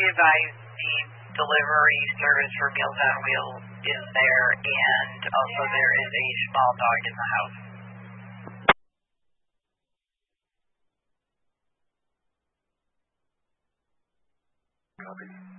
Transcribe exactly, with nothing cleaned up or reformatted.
advise the delivery service for Meals on Wheels is there, and also there is a small dog in the house. Copy.